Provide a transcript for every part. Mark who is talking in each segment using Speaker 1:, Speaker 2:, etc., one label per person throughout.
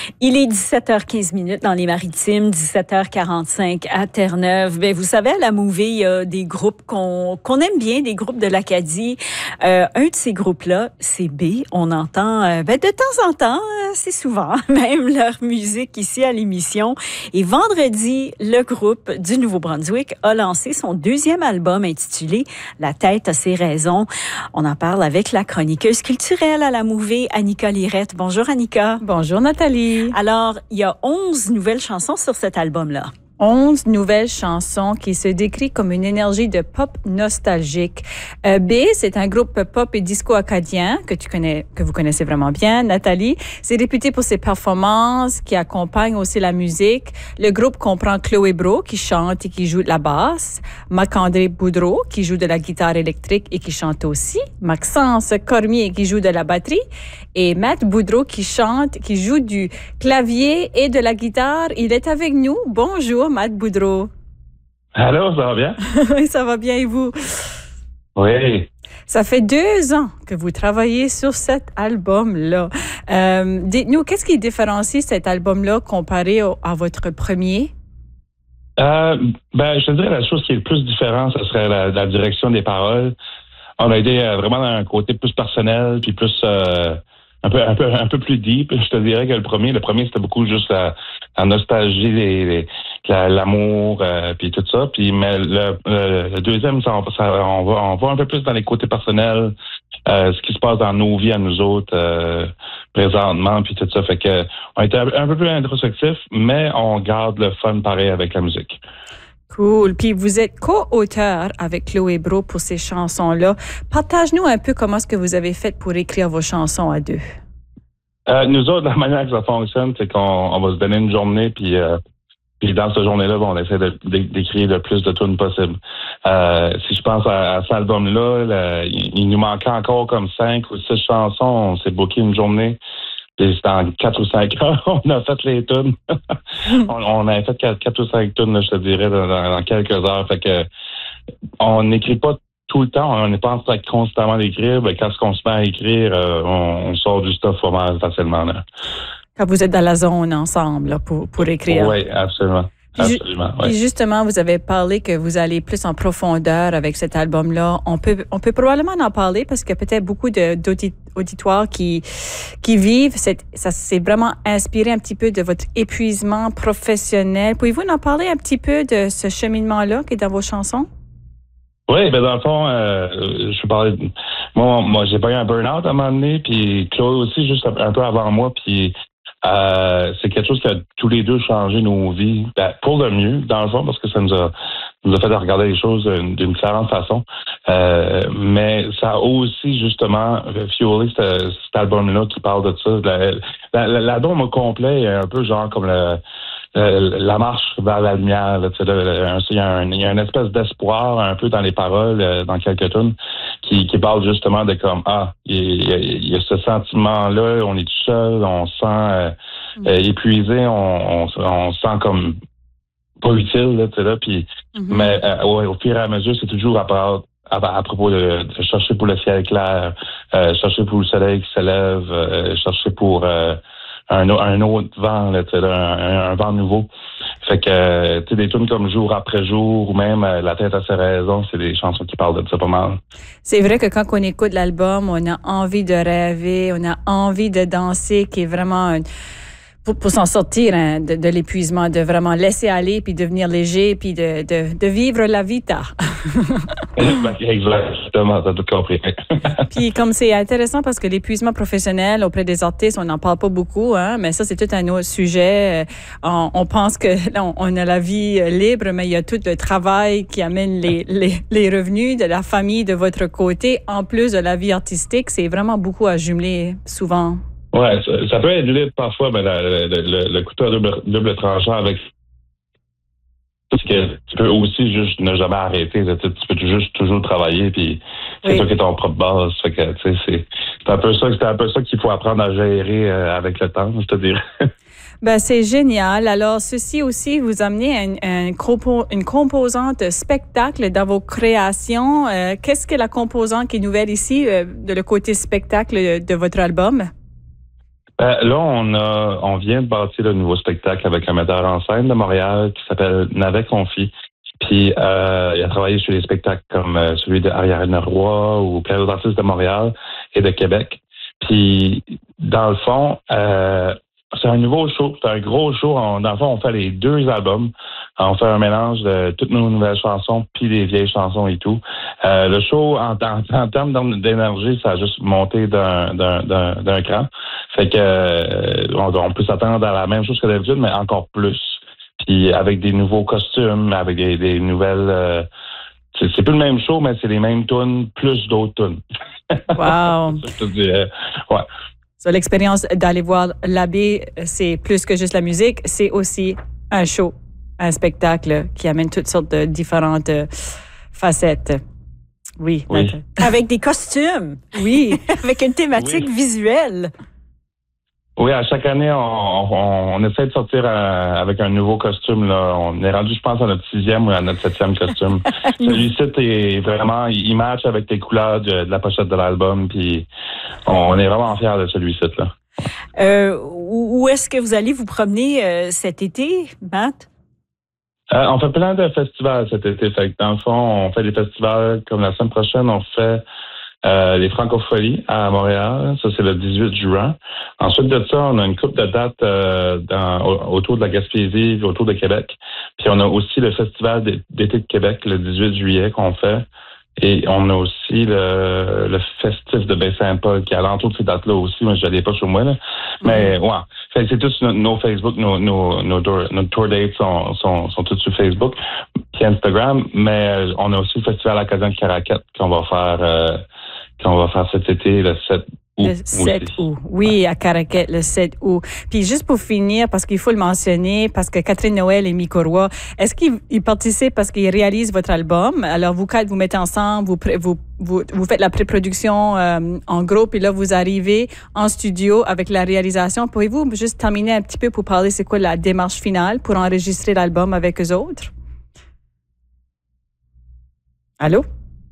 Speaker 1: Il est 17h15 dans les Maritimes, 17h45 à Terre-Neuve. Bien, vous savez, à la Mouvée, il y a des groupes qu'on aime bien, des groupes de l'Acadie. Un de ces groupes-là, c'est B. On entend de temps en temps, c'est souvent, même leur musique ici à l'émission. Et vendredi, le groupe du Nouveau-Brunswick a lancé son deuxième album intitulé « La tête a ses raisons ». On en parle avec la chroniqueuse culturelle à la Mouvée, Annika Lirette. Bonjour, Annika.
Speaker 2: Bonjour, Nathalie.
Speaker 1: Alors, il y a 11 nouvelles chansons sur cet album-là.
Speaker 2: 11 nouvelles chansons qui se décrivent comme une énergie de pop nostalgique. B, c'est un groupe pop et disco acadien que vous connaissez vraiment bien, Nathalie. C'est réputé pour ses performances qui accompagnent aussi la musique. Le groupe comprend Chloé Brault qui chante et qui joue de la basse, Marc-André Boudreau qui joue de la guitare électrique et qui chante aussi, Maxence Cormier qui joue de la batterie et Matt Boudreau qui chante, qui joue du clavier et de la guitare. Il est avec nous. Bonjour, Matt Boudreau.
Speaker 3: Allô, ça va bien?
Speaker 2: Oui, ça va bien et vous?
Speaker 3: Oui.
Speaker 2: Ça fait 2 ans que vous travaillez sur cet album-là. Dites-nous, qu'est-ce qui différencie cet album-là comparé à votre premier?
Speaker 3: Je te dirais la chose qui est le plus différente, ce serait la direction des paroles. On a été vraiment dans un côté plus personnel, puis plus un peu plus deep, je te dirais que le premier. Le premier, c'était beaucoup juste la nostalgie, l'amour, puis tout ça. Puis mais le deuxième, on va un peu plus dans les côtés personnels, ce qui se passe dans nos vies à nous autres présentement, puis tout ça. Fait que on était un peu plus introspectif, mais on garde le fun pareil avec la musique.
Speaker 2: Cool. Puis vous êtes co-auteur avec Chloé Brault pour ces chansons-là. Partage-nous un peu comment est-ce que vous avez fait pour écrire vos chansons à deux.
Speaker 3: Nous autres, la manière que ça fonctionne, c'est qu'on va se donner une journée, puis dans cette journée-là, on essaie d'écrire le plus de tunes possible. Si je pense à cet album-là, il nous manquait encore comme 5 ou 6 chansons. On s'est booké une journée. Puis c'était en 4 ou 5 heures, on a fait les tunes. on a fait 4 ou 5 tunes, je te dirais, dans quelques heures. Fait que on n'écrit pas tout le temps, on n'est pas en train constamment d'écrire. Ben, quand on se met à écrire, on sort du stuff vraiment facilement. Là.
Speaker 2: Quand vous êtes dans la zone ensemble là, pour écrire.
Speaker 3: Oui, absolument. Absolument,
Speaker 2: Et justement, vous avez parlé que vous allez plus en profondeur avec cet album-là. On peut probablement en parler parce que peut-être beaucoup d'auditoires qui vivent, ça s'est vraiment inspiré un petit peu de votre épuisement professionnel. Pouvez-vous en parler un petit peu de ce cheminement-là qui est dans vos chansons?
Speaker 3: Oui, ben dans le fond, je parlais. Moi, j'ai pas eu un burn-out à un moment donné, puis Chloé aussi, juste un peu avant moi, puis c'est quelque chose qui a tous les deux changé nos vies, pour le mieux, dans le fond, parce que ça nous a fait regarder les choses d'une différente façon. Mais ça a aussi, justement, fuelé cet album-là qui parle de ça. L'album au complet est un peu genre comme la marche vers la lumière. Là, il y a une espèce d'espoir un peu dans les paroles, dans quelques tunes, qui parle justement de comme il y a ce sentiment-là, on est tout seul, on se sent épuisé, on se sent comme pas utile, là, puis mais au fur et à mesure, c'est toujours à propos de chercher pour le ciel clair, chercher pour le soleil qui se lève, chercher pour un autre vent, là, un vent nouveau. Fait que, tu sais, des tunes comme Jour après jour ou même La tête à ses raisons, c'est des chansons qui parlent de ça pas mal.
Speaker 2: C'est vrai que quand on écoute l'album, on a envie de rêver, on a envie de danser, qui est vraiment pour s'en sortir de l'épuisement, de vraiment laisser aller, puis devenir léger, puis de vivre la vita.
Speaker 3: Exactement, t'as tout compris.
Speaker 2: Puis comme c'est intéressant parce que l'épuisement professionnel auprès des artistes, on n'en parle pas beaucoup, hein, mais ça, c'est tout un autre sujet. On pense que là, on a la vie libre, mais il y a tout le travail qui amène les revenus de la famille de votre côté, en plus de la vie artistique. C'est vraiment beaucoup à jumeler souvent.
Speaker 3: Ouais, ça peut être libre parfois, mais le couteau à double tranchant avec. Parce que tu peux aussi juste ne jamais arrêter. Tu peux juste toujours travailler, puis c'est toi qui es ton propre base. Fait que, tu sais, c'est un peu ça qu'il faut apprendre à gérer avec le temps, je te dirais.
Speaker 2: Ben, c'est génial. Alors, ceci aussi, vous amenez une composante spectacle dans vos créations. Qu'est-ce que la composante qui est nouvelle ici, de le côté spectacle de votre album?
Speaker 3: Là, on vient de bâtir le nouveau spectacle avec un metteur en scène de Montréal qui s'appelle Navet Confi. Puis, il a travaillé sur des spectacles comme celui de Ariane Roy ou plein d'autres artistes de Montréal et de Québec. Puis, dans le fond, c'est un nouveau show, c'est un gros show. Dans le fond, on fait les 2 albums. On fait un mélange de toutes nos nouvelles chansons puis les vieilles chansons et tout. Le show, en termes d'énergie, ça a juste monté d'un cran. Fait que on peut s'attendre à la même chose que d'habitude, mais encore plus. Puis avec des nouveaux costumes, avec des nouvelles... c'est plus le même show, mais c'est les mêmes tunes, plus d'autres tunes.
Speaker 2: Wow!
Speaker 3: Je te dirais. Ouais.
Speaker 2: So, l'expérience d'aller voir l'abbé, c'est plus que juste la musique, c'est aussi un show, un spectacle qui amène toutes sortes de différentes facettes. Oui.
Speaker 1: Avec des costumes.
Speaker 2: Oui.
Speaker 1: Avec une thématique visuelle.
Speaker 3: Oui, à chaque année, on essaie de sortir avec un nouveau costume. Là. On est rendu, je pense, à notre 6e ou à notre 7e costume. Celui-ci est vraiment, il match avec les couleurs de la pochette de l'album. Puis on est vraiment fiers de celui-ci là.
Speaker 1: Où est-ce que vous allez vous promener cet été, Matt?
Speaker 3: On fait plein de festivals cet été. Fait que dans le fond, on fait des festivals comme la semaine prochaine, on fait les Francopholies à Montréal. Ça, c'est le 18 juin. Ensuite de ça, on a une couple de dates autour de la Gaspésie, autour de Québec. Puis on a aussi le Festival d'été de Québec le 18 juillet qu'on fait. Et on a aussi le festif de Baie-Saint-Paul qui est alentour de ces dates-là aussi. Moi, je n'allais pas sur moi, là. Mais, ouais. Fait que c'est tous nos Facebook, nos tour dates sont tous sur Facebook et Instagram. Mais on a aussi le Festival acadien de Caracat qu'on va faire cet été, le 7 août.
Speaker 2: Le 7 août. Oui, à Caraquet, le 7 août. Puis juste pour finir, parce qu'il faut le mentionner, parce que Catherine Noël et Miko Roy, est-ce qu'ils participent parce qu'ils réalisent votre album? Alors, vous quatre, vous mettez ensemble, vous faites la pré-production en groupe, puis là, vous arrivez en studio avec la réalisation. Pourriez-vous juste terminer un petit peu pour parler c'est quoi la démarche finale pour enregistrer l'album avec eux autres? Allô?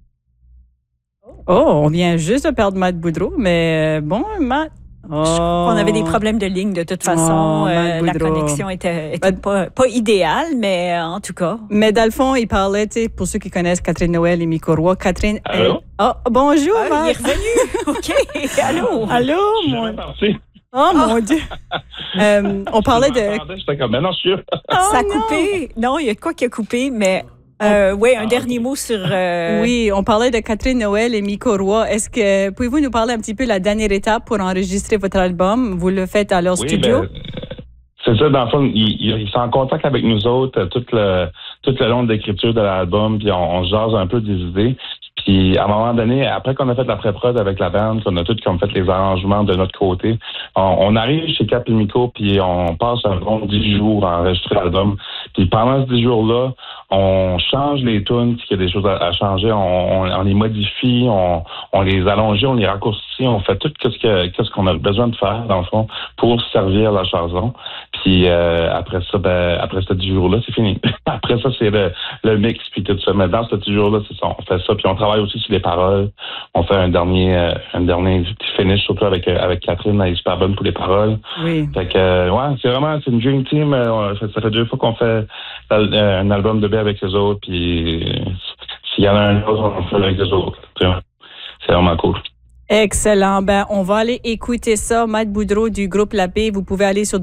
Speaker 2: Oh, on vient juste de perdre Matt Boudreau, mais bon, Matt.
Speaker 1: On avait des problèmes de ligne de toute façon. La connexion était pas idéale, mais en tout cas.
Speaker 2: Mais dans le fond, il parlait, tu sais, pour ceux qui connaissent Catherine Noël et Miko Roy. Catherine.
Speaker 3: Allô?
Speaker 2: Bonjour, Matt.
Speaker 1: Il est revenu. OK. Allô.
Speaker 3: Allô,
Speaker 2: Oh, mon Dieu. On parlait de.
Speaker 3: J'étais comme, mais non, je suis sûr.
Speaker 1: Ça a coupé. Non, il y a quoi qui a coupé, mais. Oui, un dernier mot sur...
Speaker 2: Oui, on parlait de Catherine Noël et Miko Roy. Pouvez-vous nous parler un petit peu de la dernière étape pour enregistrer votre album? Vous le faites à leur studio?
Speaker 3: C'est ça, dans le fond, ils sont en contact avec nous autres tout le long de l'écriture de l'album, puis on jase un peu des idées. Puis à un moment donné, après qu'on a fait la pré-prod avec la band, qu'on a comme fait les arrangements de notre côté, on arrive chez Cap et Miko, puis on passe un bon 10 jours à enregistrer l'album. Puis pendant ce 10 jours-là, on change les tunes, s'il y a des choses à changer, on les modifie, on les allonge, on les raccourcit, on fait tout ce qu'on a besoin de faire, dans le fond, pour servir la chanson. Puis après ça, après ce 10 jours-là, c'est fini. Après ça, c'est le mix, puis tout ça. Mais dans ce 10 jours-là, c'est ça, on fait ça, puis on travaille aussi sur les paroles. On fait un dernier petit finish, surtout avec Catherine, elle est super bonne pour les paroles.
Speaker 2: Oui.
Speaker 3: Fait que, c'est une dream team. Ça fait 2 fois qu'on fait un album de B avec les autres, puis s'il y en a un autre, on fait avec les autres. C'est vraiment cool.
Speaker 2: Excellent. Ben, on va aller écouter ça. Matt Boudreau du groupe La Paix. Vous pouvez aller sur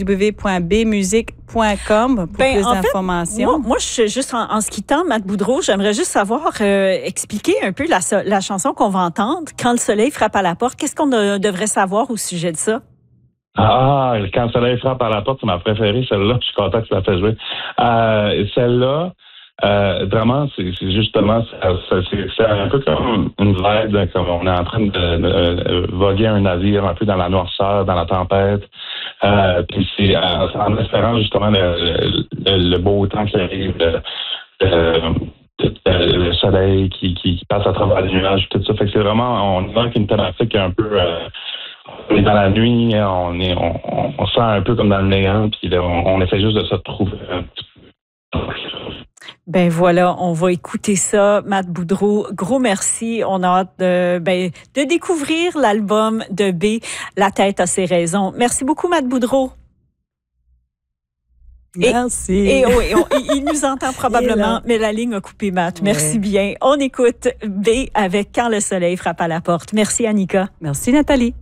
Speaker 2: www.bmusique.com pour plus d'informations.
Speaker 1: Moi, je suis juste en se quittant, Matt Boudreau, j'aimerais juste savoir, expliquer un peu la chanson qu'on va entendre, Quand le soleil frappe à la porte. Qu'est-ce qu'on devrait savoir au sujet de ça?
Speaker 3: Quand le soleil frappe à la porte, c'est ma préférée, celle-là. Je suis content que tu l'as fait jouer. Celle-là, vraiment, c'est justement, c'est un peu comme une vibe, comme on est en train de voguer un navire un peu dans la noirceur, dans la tempête. Puis c'est en espérant justement le beau temps qui arrive, le soleil qui passe à travers les nuages, tout ça. Fait que c'est vraiment, on manque une thématique un peu. On est dans la nuit, on sent un peu comme dans le néant, puis là, on essaie juste de se trouver un petit peu.
Speaker 1: Ben voilà, on va écouter ça. Matt Boudreau, gros merci. On a hâte de découvrir l'album de B, La tête a ses raisons. Merci beaucoup, Matt Boudreau.
Speaker 2: Merci.
Speaker 1: Il nous entend probablement, mais la ligne a coupé, Matt. Merci bien. On écoute B avec Quand le soleil frappe à la porte. Merci, Annika.
Speaker 2: Merci, Nathalie.